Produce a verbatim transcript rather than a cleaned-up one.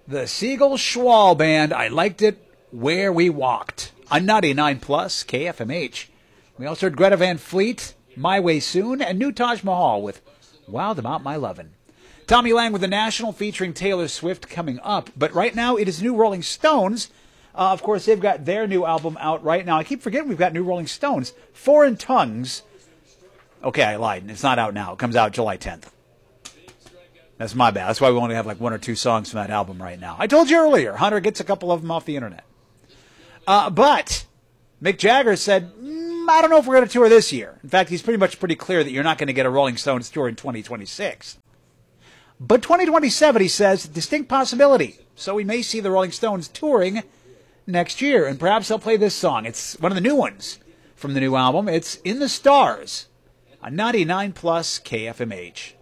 The Siegel Schwal Band, I Liked It Where We Walked, on ninety-nine plus K F M H. We also heard Greta Van Fleet, My Way Soon, and New Taj Mahal with Wild About My Lovin'. Tommy Lang with The National featuring Taylor Swift coming up. But right now it is New Rolling Stones. Uh, of course, they've got their new album out right now. I keep forgetting we've got New Rolling Stones. Foreign Tongues. Okay, I lied. It's not out now. It comes out July tenth. That's my bad. That's why we only have like one or two songs from that album right now. I told you earlier, Hunter gets a couple of them off the internet. Uh, but Mick Jagger said, mm, I don't know if we're going to tour this year. In fact, he's pretty much pretty clear that you're not going to get a Rolling Stones tour in twenty twenty-six. But twenty twenty-seven, he says, distinct possibility. So we may see the Rolling Stones touring next year, and perhaps they'll play this song. It's one of the new ones from the new album. It's In the Stars on ninety-nine plus K F M H.